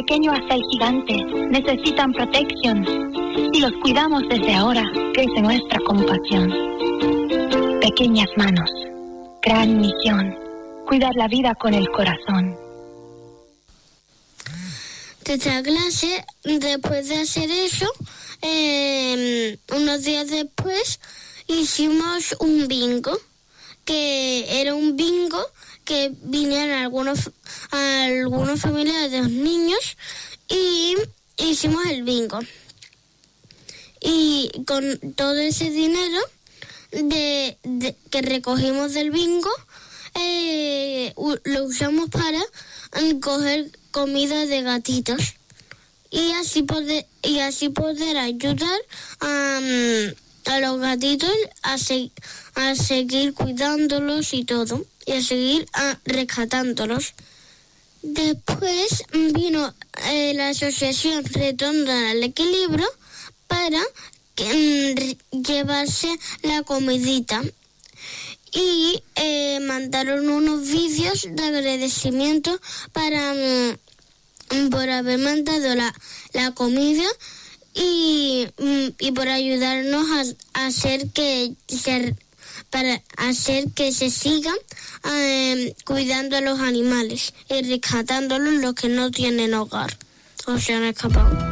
pequeño hasta el gigante, necesitan protección. Si los cuidamos desde ahora, crece nuestra compasión. Pequeñas manos, gran misión, cuidar la vida con el corazón. Nuestra clase, después de hacer eso, unos días después hicimos un bingo, que era un bingo que vinieron algunos familiares de los niños y hicimos el bingo. Y con todo ese dinero que recogimos del bingo, lo usamos para coger comida de gatitos y así poder ayudar a los gatitos a seguir cuidándolos y todo, y a seguir rescatándolos. Después vino la asociación Redonda al Equilibrio para llevarse la comidita y mandaron unos vídeos de agradecimiento por haber mandado la comida y por ayudarnos a hacer que se sigan cuidando a los animales y rescatándolos los que no tienen hogar o se han escapado.